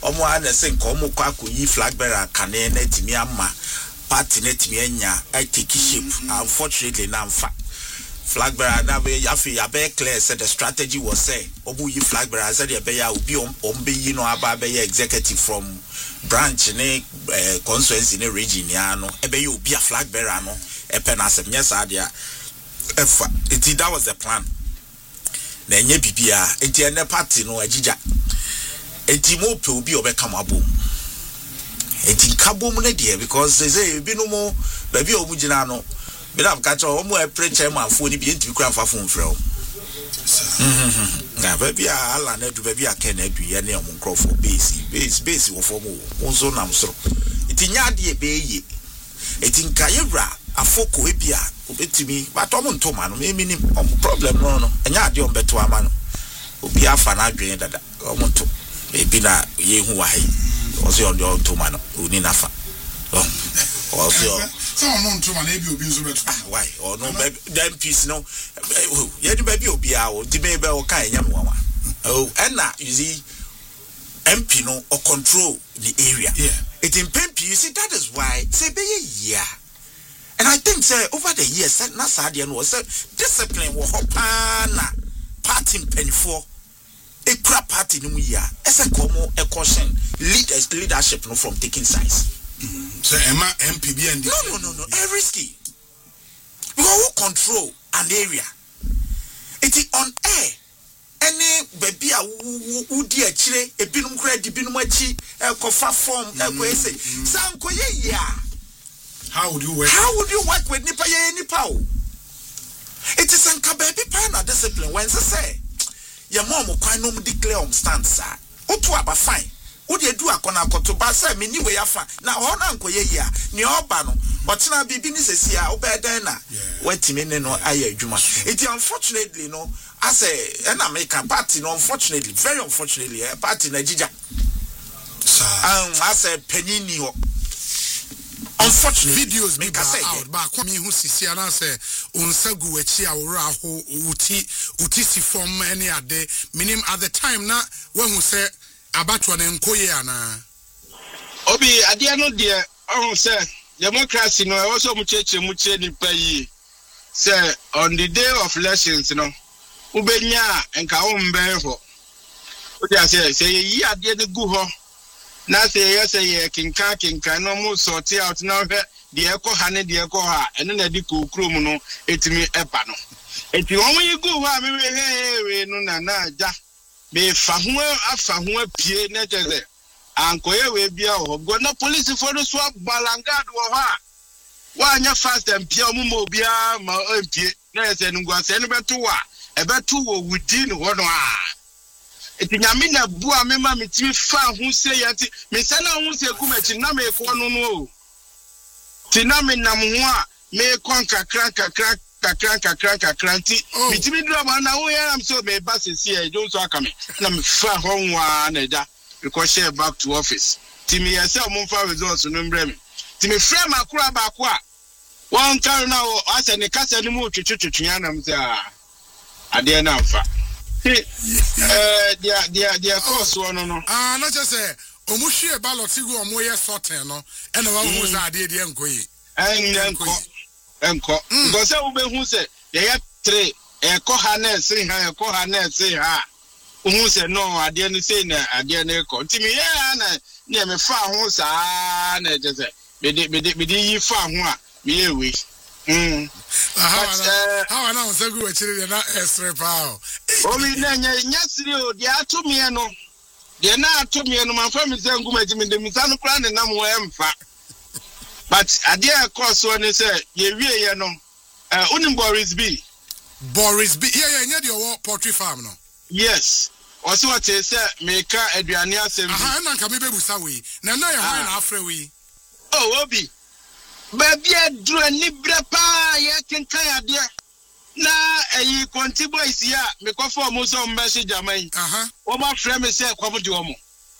omo ana se nka omo kwa akoyi flag bearer kane na timi ama party na timi anya take shape. Unfortunately na mfa flag bearer na be yafi ya be clear said the strategy was say obu yi flag bearer said ya be ya obi ombe yi no aba be executive from branch ne constituency ne region ya no ebe ya obi a flag bearer no epe na asem nyesa dia efa it that was the plan na enye bibia enti ene party no agija enti mo pe obi obeka mabom enti kabom na dia because say ebi no mo ba bi omu gina no be na catch omu e preacher man fo ni bi enti kura mfa fo mfrɛ na ba bi ala na du ba bi aka na du ye na omu nkrofo base wo fo mo nso nam soro enti nya de be ye enti nkayewra afoko ebia obetimi but omu ntoma no me minim omu problem no enya ade ombeto ama no obi afa na adwen dada omu nto ebi na ye hu wa hai ozo on do ntoma no oni nafa ozo so no ntoma na ebi obi nso beto why or no dem piece no ye di baby obi a o di me be o kan enya no wa na you see MP no or control the area. It in MP you see that is why say be a year. And I think say over the years na Sadian was discipline wo hopana party penifo a crap party no year as a como a caution leadership no from taking sides. So Emma MPB and no risky. Who control an area. It is on air. Any baby who dear chile a binum credit binum achi kofa form say sanko ye ya. How would you work with nipa? It is an kababy pana discipline when say your mom will quite no declare stance. Utu aba fine. Would you do a konakoto basa mini way afa na hona nko ye ya ni oba no but na bibi ni sesi a obeda na wetimi ne no aye adwuma. It unfortunately no as an American party no unfortunately very unfortunately a party na jija as a penini ho unfortunately videos make out ba kwa mi hu sisi ana say onsagu achi awora ho uti si form any ade minim at the time na when hu say abatwa na nkoye ana obi ade no de ohun say democracy no also mu cheche nipa yi say on the day of elections no ubenya enka ombe ho odi say yi ade ne gu ho na say yes say kinka no mu sort out na hwe de eko ha ne de eko ha ene na di kokrom no etimi eba no eti won yi gu ho a me we no na aja be fa ho afa ho apie na teze ankoye we bia ho go na police for no so balangad wo ha wa nya fast and pia mu mo bia ma apie na se ngwa se ne beto wa ebeto wo within ho no a eti nyame na bua me ma metimi fa ho se yati me se na ho se kumachi na me ko no no ti na me nam ho a me kon kakran ti metimi dura ma na wo ya am so me ba sesi e don so aka me na me fa ho nwa na da because share back to office ti me yese o mo fa results no mbre me ti me frame akura ba ko a won kan na o ase ne kasa ni mu twetwetwetwa na me se ade na mfa dia course one no not just say omuhwe ballot go omoye sorting no e na wa hu za ade de enkoyi enko because we be hu say ye 3 eko ha na se ha hu say no ade ni say na ade na eko ntimi ye na me fa ho sa na je say me de yi fa ho a me ye we how na onsagu wachiri na estre pao omi na nyasiri o dia atumie no dia na atumie no man fa mi se nguma ji mi de mi sanu kra ne nam wo emfa but ade e course one say ye wie ye no unim Boris B yeah nya de wo poultry farm no yes osi what say make aduane asem aha na nka me bebusa we na na ye ho na afre we obi baby adru ni brepa ye kenkan ade na eyi konti boys ya me ko for mo so message amai o ma frɛ me say kwam de o mo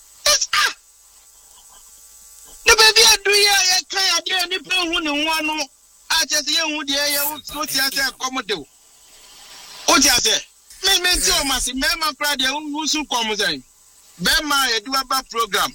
na baby adru ya ye kan ade ni pe hu ni ho no a che se ye hu de ye wo ti ase kwam de o ti ase me ti o ma si me ma pra de hu su kwam say be ma ye do aba program